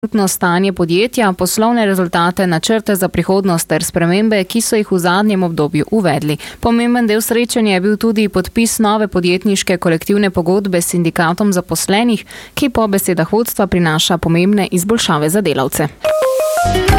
trenutno stanje podjetja, poslovne rezultate, načrte za prihodnost ter spremembe, ki so jih v zadnjem obdobju uvedli. Pomemben del srečanja je bil tudi podpis nove podjetniške kolektivne pogodbe s sindikatom zaposlenih, ki po besedah vodstva prinaša pomembne izboljšave za delavce.